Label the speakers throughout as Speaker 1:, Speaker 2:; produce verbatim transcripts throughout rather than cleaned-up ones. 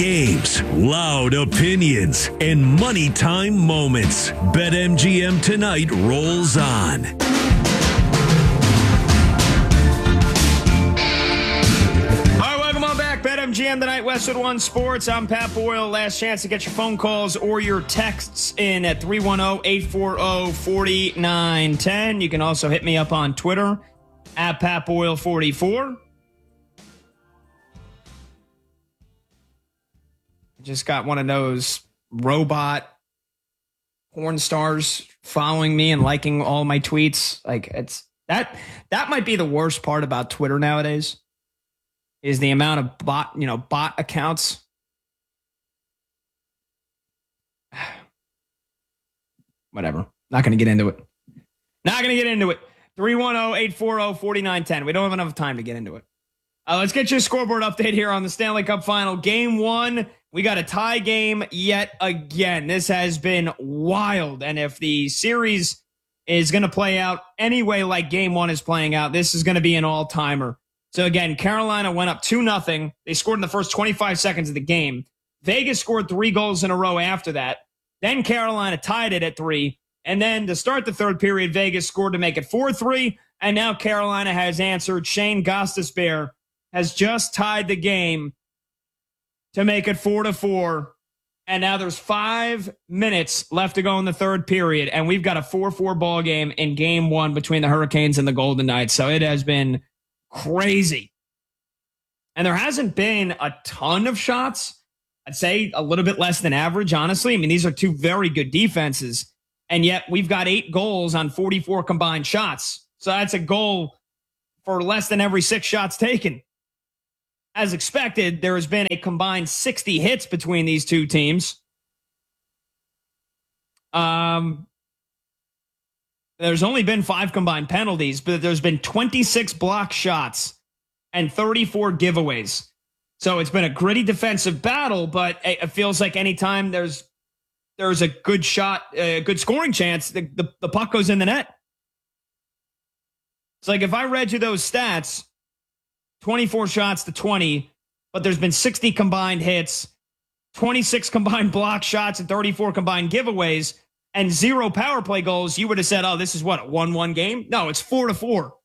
Speaker 1: games, loud opinions, and money time moments. BetMGM tonight rolls on.
Speaker 2: BetMGM tonight, Westwood One Sports. I'm Pat Boyle. Last chance to get your phone calls or your texts in at three one zero, eight four zero, four nine one zero. You can also hit me up on Twitter at Pat Boyle forty-four. Just got one of those robot porn stars following me and liking all my tweets. Like it's that that might be the worst part about Twitter nowadays. Is the amount of bot, you know, bot accounts. Whatever. Not going to get into it. Not going to get into it. three one zero, eight four zero, four nine one zero. We don't have enough time to get into it. Uh, let's get your scoreboard update here on the Stanley Cup Final. Game one, we got a tie game yet again. This has been wild. And if the series is going to play out anyway like game one is playing out, this is going to be an all-timer. So again, Carolina went up two nothing. They scored in the first twenty-five seconds of the game. Vegas scored three goals in a row after that. Then Carolina tied it at three. And then to start the third period, Vegas scored to make it four three. And now Carolina has answered. Shane Gostisbehere has just tied the game to make it four to four. And now there's five minutes left to go in the third period. And we've got a four four ball game in game one between the Hurricanes and the Golden Knights. So it has been crazy. And there hasn't been a ton of shots. I'd say a little bit less than average, honestly. I mean, these are two very good defenses. And yet we've got eight goals on forty-four combined shots. So that's a goal for less than every six shots taken. As expected, there has been a combined sixty hits between these two teams. Um, There's only been five combined penalties, but there's been twenty-six block shots and thirty-four giveaways. So it's been a gritty defensive battle, but it feels like anytime there's there's a good shot, a good scoring chance, the, the, the puck goes in the net. It's like if I read you those stats, twenty-four shots to twenty, but there's been sixty combined hits, twenty-six combined block shots, and thirty-four combined giveaways, and zero power play goals, you would have said, oh, this is what, a one one game? No, it's four to four.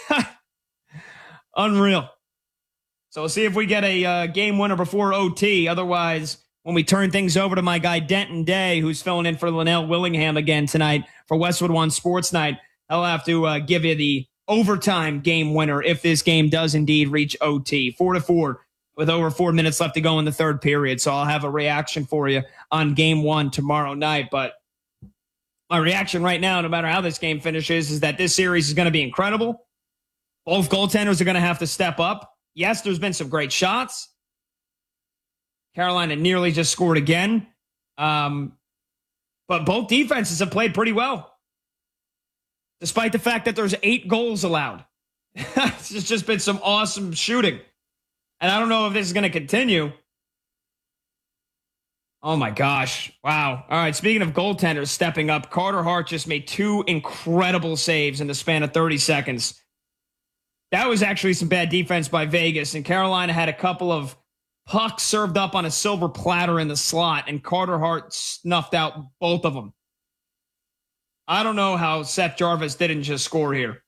Speaker 2: Unreal. So we'll see if we get a uh, game winner before O T. Otherwise, when we turn things over to my guy Denton Day, who's filling in for Linnell Willingham again tonight for Westwood One Sports Night, I'll have to uh, give you the overtime game winner if this game does indeed reach O T. Four to four with over four minutes left to go in the third period. So I'll have a reaction for you on game one tomorrow night. But my reaction right now, no matter how this game finishes, is that this series is going to be incredible. Both goaltenders are going to have to step up. Yes, there's been some great shots. Carolina nearly just scored again. Um, but both defenses have played pretty well, despite the fact that there's eight goals allowed. It's just been some awesome shooting. And I don't know if this is going to continue. Oh, my gosh. Wow. All right, speaking of goaltenders stepping up, Carter Hart just made two incredible saves in the span of thirty seconds. That was actually some bad defense by Vegas, and Carolina had a couple of pucks served up on a silver platter in the slot, and Carter Hart snuffed out both of them. I don't know how Seth Jarvis didn't just score here.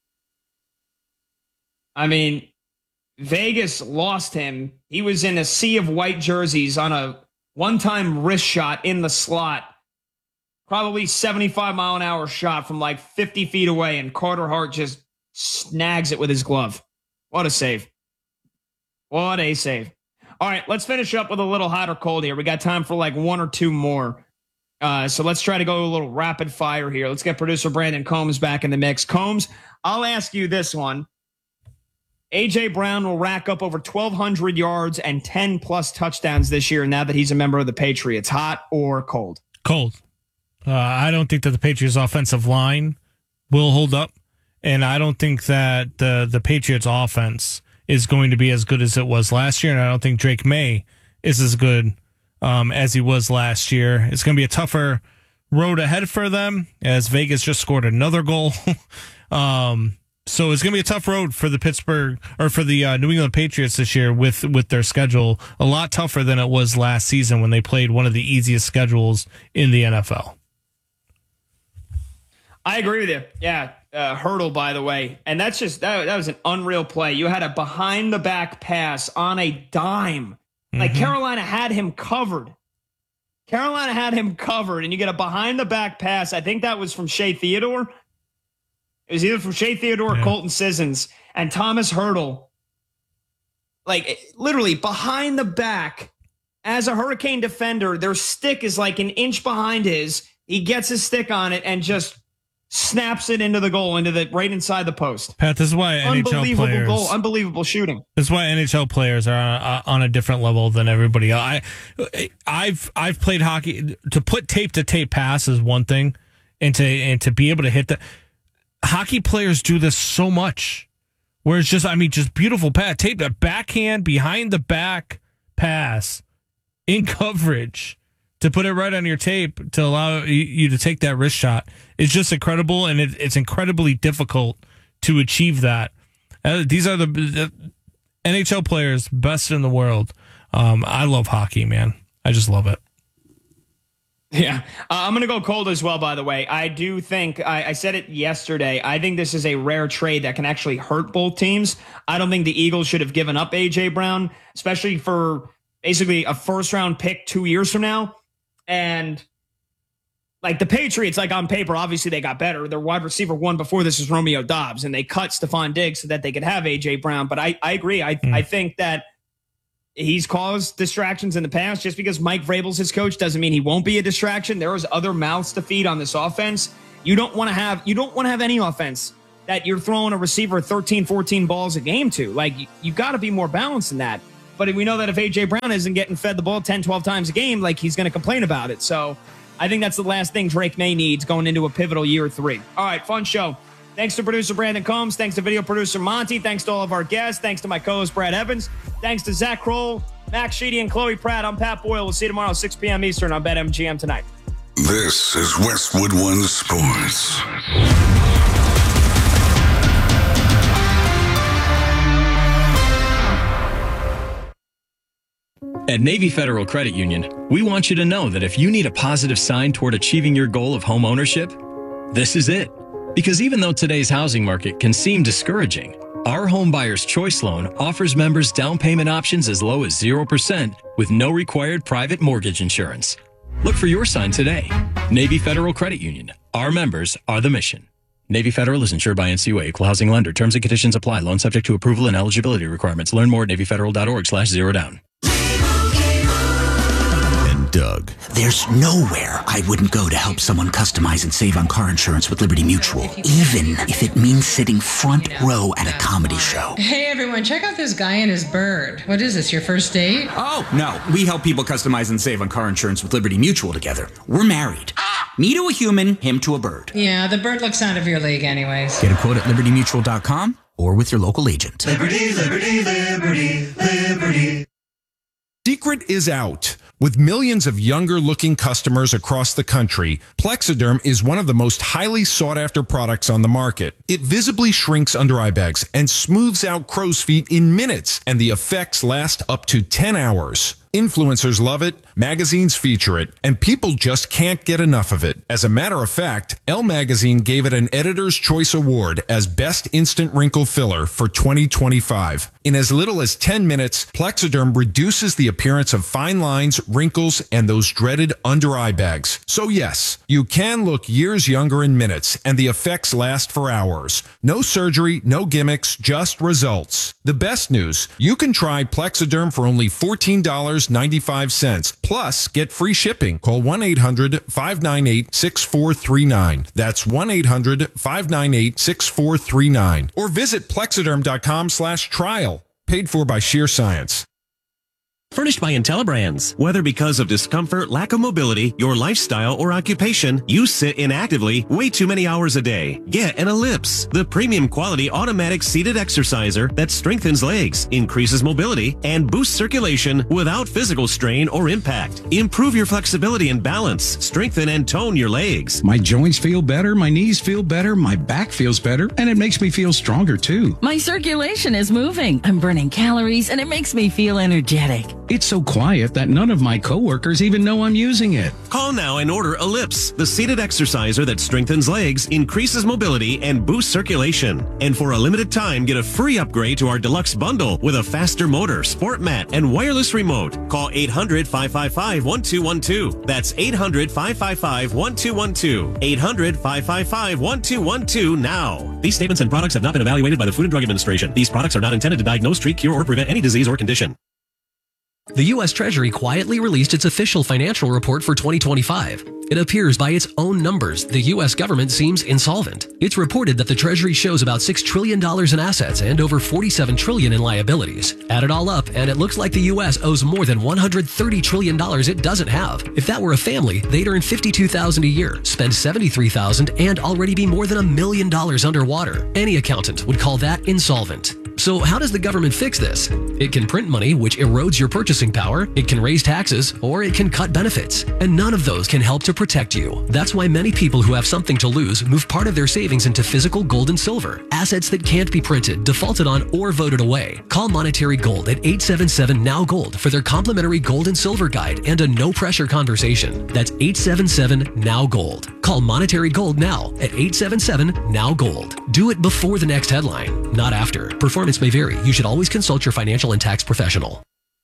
Speaker 2: I mean, Vegas lost him. He was in a sea of white jerseys on a one-time wrist shot in the slot. Probably seventy-five mile an hour shot from like fifty feet away, and Carter Hart just snags it with his glove. What a save. What a save. All right, let's finish up with a little hot or cold here. We got time for like one or two more. Uh, so let's try to go a little rapid fire here. Let's get producer Brandon Combs back in the mix. Combs, I'll ask you this one. A J Brown will rack up over twelve hundred yards and ten plus touchdowns this year now that he's a member of the Patriots. Hot or cold?
Speaker 3: Cold. Uh, I don't think that the Patriots offensive line will hold up. And I don't think that the, the Patriots offense is going to be as good as it was last year. And I don't think Drake May is as good um, as he was last year. It's going to be a tougher road ahead for them as Vegas just scored another goal. um, So it's going to be a tough road for the Pittsburgh or for the uh, New England Patriots this year with with their schedule. A lot tougher than it was last season when they played one of the easiest schedules in the N F L.
Speaker 2: I agree with you. Yeah, uh, Hurdle, by the way, and that's just that, that was an unreal play. You had a behind the back pass on a dime. Like mm-hmm. Carolina had him covered. Carolina had him covered, and you get a behind the back pass. I think that was from Shea Theodore. It was either from Shea Theodore or yeah. Colton Sissons, and Thomas Hurdle, like literally behind the back as a Hurricane defender. Their stick is like an inch behind his. He gets his stick on it and just snaps it into the goal, into the right inside the post.
Speaker 3: Pat, this is why N H L
Speaker 2: unbelievable
Speaker 3: players,
Speaker 2: goal, unbelievable shooting.
Speaker 3: This is why N H L players are on, on a different level than everybody else. I, I've I've played hockey. To put tape to tape pass is one thing, and to and to be able to hit that. Hockey players do this so much, where it's just I mean just beautiful pass, tape that backhand behind the back pass in coverage. To put it right on your tape to allow you to take that wrist shot is just incredible, and it, it's incredibly difficult to achieve that. Uh, these are the, the N H L players, best in the world. Um, I love hockey, man. I just love it.
Speaker 2: Yeah, uh, I'm going to go cold as well, by the way. I do think, I, I said it yesterday, I think this is a rare trade that can actually hurt both teams. I don't think the Eagles should have given up A J Brown, especially for basically a first-round pick two years from now. And like the Patriots, like on paper, obviously they got better. Their wide receiver one before this is Romeo Doubs, and they cut Stephon Diggs so that they could have A J Brown. But I, I agree. I, mm. I think that he's caused distractions in the past. Just because Mike Vrabel's his coach doesn't mean he won't be a distraction. There is other mouths to feed on this offense. You don't want to have you don't want to have any offense that you're throwing a receiver thirteen, fourteen balls a game to. Like you, you got to be more balanced than that. But we know that if A J Brown isn't getting fed the ball ten, twelve times a game, like he's going to complain about it. So I think that's the last thing Drake May needs going into a pivotal year three. All right, fun show. Thanks to producer Brandon Combs. Thanks to video producer Monty. Thanks to all of our guests. Thanks to my co-host Brad Evans. Thanks to Zach Kroll, Max Sheedy, and Chloe Pratt. I'm Pat Boyle. We'll see you tomorrow at six p.m. Eastern on BetMGM Tonight.
Speaker 4: This is Westwood One Sports.
Speaker 5: At Navy Federal Credit Union, we want you to know that if you need a positive sign toward achieving your goal of home ownership, this is it. Because even though today's housing market can seem discouraging, our Home Buyer's Choice Loan offers members down payment options as low as zero percent with no required private mortgage insurance. Look for your sign today. Navy Federal Credit Union. Our members are the mission. Navy Federal is insured by N C U A, equal housing lender. Terms and conditions apply. Loan subject to approval and eligibility requirements. Learn more at navyfederal.org slash zero down.
Speaker 6: Doug. There's nowhere I wouldn't go to help someone customize and save on car insurance with Liberty Mutual, even if it means sitting front row at a comedy show.
Speaker 7: Hey everyone, check out this guy and his bird. What is this, your first date?
Speaker 6: Oh, no. We help people customize and save on car insurance with Liberty Mutual together. We're married. Me to a human, him to a bird.
Speaker 7: Yeah, the bird looks out of your league anyways.
Speaker 6: Get a quote at liberty mutual dot com or with your local agent.
Speaker 8: Liberty, liberty, liberty, liberty. Secret is out. With millions of younger-looking customers across the country, Plexiderm is one of the most highly sought-after products on the market. It visibly shrinks under-eye bags and smooths out crow's feet in minutes, and the effects last up to ten hours. Influencers love it, magazines feature it, and people just can't get enough of it. As a matter of fact, Elle Magazine gave it an Editor's Choice Award as Best Instant Wrinkle Filler for twenty twenty-five. In as little as ten minutes, Plexiderm reduces the appearance of fine lines, wrinkles, and those dreaded under-eye bags. So yes, you can look years younger in minutes, and the effects last for hours. No surgery, no gimmicks, just results. The best news, you can try Plexiderm for only fourteen dollars and ninety-five cents. Plus, get free shipping. Call one eight hundred, five nine eight, six four three nine. That's one eight hundred, five nine eight, six four three nine. Or visit plexiderm dot com slash trial. Paid for by Sheer Science.
Speaker 9: Furnished by IntelliBrands. Whether because of discomfort, lack of mobility, your lifestyle, or occupation, you sit inactively way too many hours a day. Get an Ellipse, the premium quality automatic seated exerciser that strengthens legs, increases mobility, and boosts circulation without physical strain or impact. Improve your flexibility and balance, strengthen and tone your legs.
Speaker 10: My joints feel better, my knees feel better, my back feels better, and it makes me feel stronger too.
Speaker 11: My circulation is moving. I'm burning calories, and it makes me feel energetic.
Speaker 10: It's so quiet that none of my coworkers even know I'm using it.
Speaker 9: Call now and order Ellipse, the seated exerciser that strengthens legs, increases mobility, and boosts circulation. And for a limited time, get a free upgrade to our deluxe bundle with a faster motor, sport mat, and wireless remote. Call eight hundred, five five five, one two one two. That's eight hundred, five five five, one two one two. eight hundred, five five five, one two one two now. These statements and products have not been evaluated by the Food and Drug Administration. These products are not intended to diagnose, treat, cure, or prevent any disease or condition.
Speaker 12: The U S Treasury quietly released its official financial report for twenty twenty-five. It appears by its own numbers, the U S government seems insolvent. It's reported that the Treasury shows about six trillion dollars in assets and over forty-seven trillion dollars in liabilities. Add it all up, and it looks like the U S owes more than one hundred thirty trillion dollars it doesn't have. If that were a family, they'd earn fifty-two thousand dollars a year, spend seventy-three thousand dollars, and already be more than a million dollars underwater. Any accountant would call that insolvent. So how does the government fix this? It can print money, which erodes your purchasing power, it can raise taxes, or it can cut benefits. And none of those can help to protect you. That's why many people who have something to lose move part of their savings into physical gold and silver, assets that can't be printed, defaulted on, or voted away. Call Monetary Gold at eight seven seven, N O W Gold for their complimentary gold and silver guide and a no-pressure conversation. That's eight seven seven, N O W Gold. Call Monetary Gold now at eight seven seven, N O W Gold. Do it before the next headline, not after. Performance may vary. You should always consult your financial and tax professional.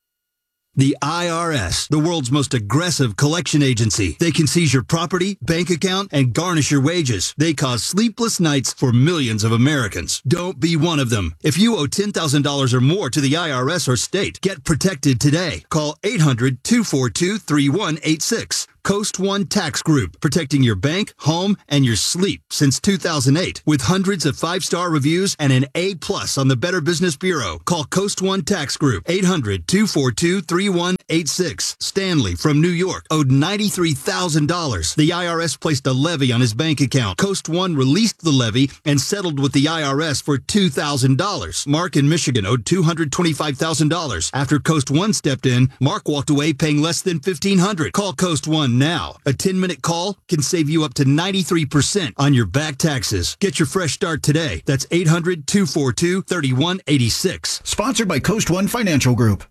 Speaker 13: The I R S, the world's most aggressive collection agency. They can seize your property, bank account, and garnish your wages. They cause sleepless nights for millions of Americans. Don't be one of them. If you owe ten thousand dollars or more to the I R S or state, get protected today. Call eight hundred, two four two, three one eight six. Coast One Tax Group, protecting your bank, home, and your sleep since two thousand eight. With hundreds of five-star reviews and an A plus on the Better Business Bureau. Call Coast One Tax Group, eight hundred, two four two, three one eight six. Stanley from New York owed ninety-three thousand dollars. The I R S placed a levy on his bank account. Coast One released the levy and settled with the I R S for two thousand dollars. Mark in Michigan owed two hundred twenty-five thousand dollars. After Coast One stepped in, Mark walked away paying less than fifteen hundred dollars. Call Coast One now. A ten-minute call can save you up to ninety-three percent on your back taxes. Get your fresh start today. That's eight hundred, two four two, three one eight six.
Speaker 14: Sponsored by Coast One Financial Group.